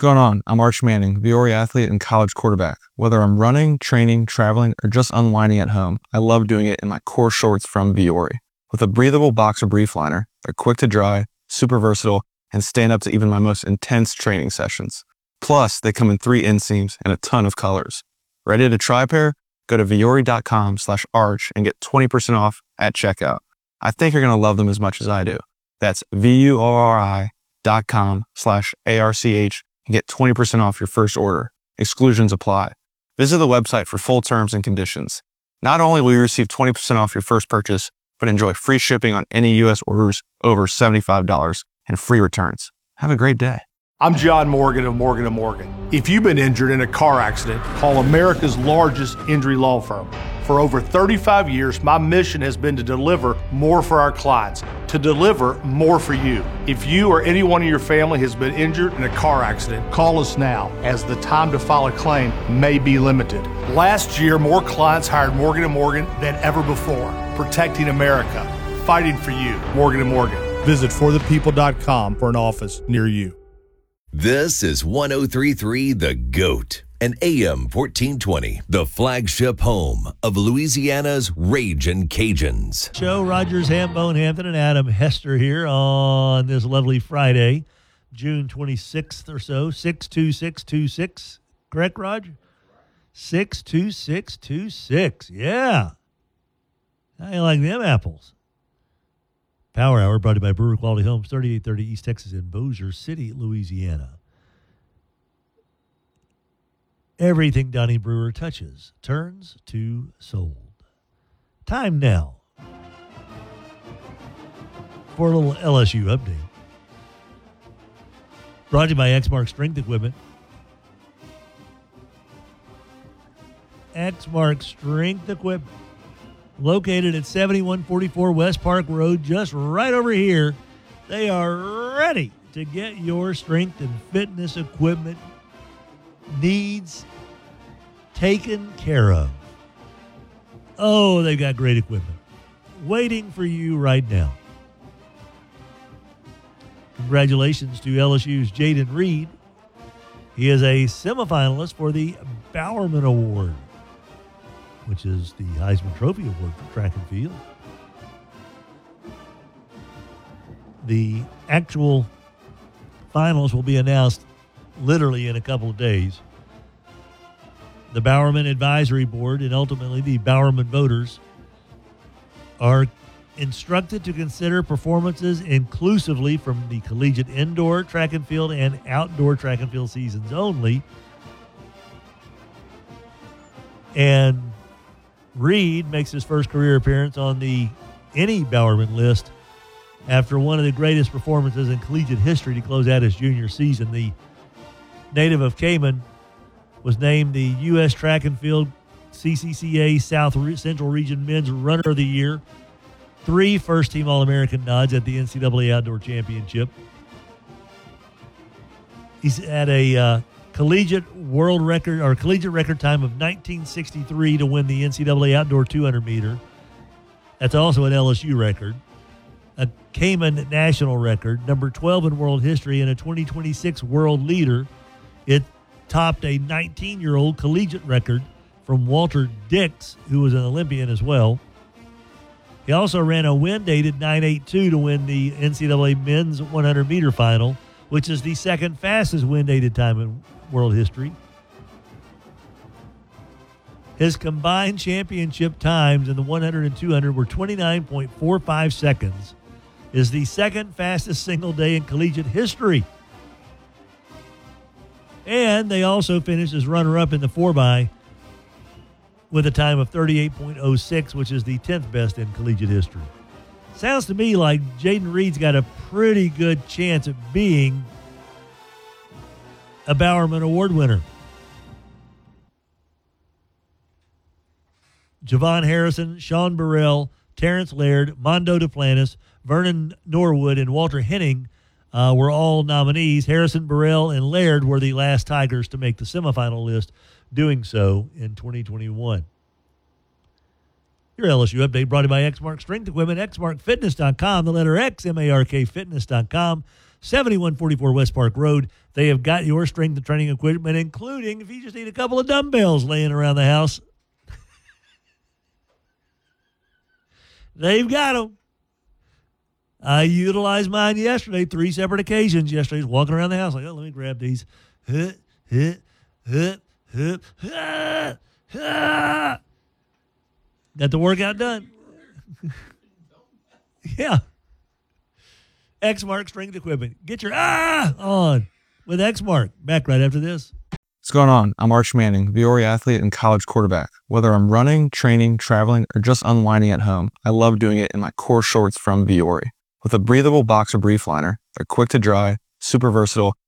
going on? I'm Arch Manning, Viore athlete and college quarterback. Whether I'm running, training, traveling, or just unwinding at home, I love doing it in my core shorts from Viore. With a breathable boxer brief liner, they're quick to dry, super versatile, and stand up to even my most intense training sessions. Plus, they come in 3 inseams and a ton of colors. Ready to try a pair? Go to viore.com/arch and get 20% off at checkout. I think you're going to love them as much as I do. That's VUORI.com/ARCH and get 20% off your first order. Exclusions apply. Visit the website for full terms and conditions. Not only will you receive 20% off your first purchase, but enjoy free shipping on any U.S. orders over $75 and free returns. Have a great day. I'm John Morgan of Morgan & Morgan. If you've been injured in a car accident, call America's largest injury law firm. For over 35 years, my mission has been to deliver more for our clients, to deliver more for you. If you or anyone in your family has been injured in a car accident, call us now, as the time to file a claim may be limited. Last year, more clients hired Morgan & Morgan than ever before, protecting America, fighting for you. Morgan & Morgan. Visit forthepeople.com for an office near you. This is 103.3 The GOAT and AM 1420, the flagship home of Louisiana's Ragin' Cajuns. Show Rogers, Hambone, Hampton, and Adam Hester here on this lovely Friday, June 26th or so, 62626. Correct, Roger? 62626. Yeah. How you like them apples? Power Hour brought to you by Brewer Quality Homes, 3830 East Texas in Bossier City, Louisiana. Everything Donnie Brewer touches turns to sold. Time now for a little LSU update. Brought to you by Exmark Strength Equipment. Exmark Strength Equipment. Located at 7144 West Park Road, just right over here. They are ready to get your strength and fitness equipment needs taken care of. Oh, they've got great equipment waiting for you right now. Congratulations to LSU's Jaden Reed. He is a semifinalist for the Bowerman Award, which is the Heisman Trophy Award for track and field. The actual finals will be announced literally in a couple of days. The Bowerman Advisory Board and ultimately the Bowerman voters are instructed to consider performances inclusively from the collegiate indoor track and field and outdoor track and field seasons only. And Reed makes his first career appearance on the any Bowerman list after one of the greatest performances in collegiate history to close out his junior season. The native of Cayman was named the U.S. Track and Field CCCA South Central Region Men's Runner of the Year, 3 first-team All-American nods at the NCAA Outdoor Championship. He's at a collegiate world record or collegiate record time of 1963 to win the NCAA Outdoor 200 meter. That's also an LSU record. A Cayman national record, number 12 in world history, and a 2026 world leader. It topped a 19-year-old collegiate record from Walter Dix, who was an Olympian as well. He also ran a wind-aided 9.82 to win the NCAA men's 100-meter final, which is the second fastest wind-aided time in world history. His combined championship times in the 100 and 200 were 29.45 seconds, is the second fastest single day in collegiate history. And they also finished as runner-up in the 4x with a time of 38.06, which is the 10th best in collegiate history. Sounds to me like Jaden Reed's got a pretty good chance of being a Bowerman Award winner. Javon Harrison, Sean Burrell, Terrence Laird, Mondo Duplantis, Vernon Norwood, and Walter Henning were all nominees. Harrison, Burrell, and Laird were the last Tigers to make the semifinal list, doing so in 2021. Your LSU update brought to you by Exmark Strength Equipment, exmarkfitness.com, the letter X, MARK Fitness.com. 7144 West Park Road. They have got your strength and training equipment, including if you just need a couple of dumbbells laying around the house. They've got them. I utilized mine yesterday, 3 separate occasions yesterday. Walking around the house like, oh, let me grab these. Got the workout done. Yeah. Exmark Strength Equipment. Get your on with Exmark. Back right after this. What's going on? I'm Arch Manning, Viore athlete and college quarterback. Whether I'm running, training, traveling, or just unwinding at home, I love doing it in my core shorts from Viore. With a breathable boxer brief liner, they're quick to dry, super versatile,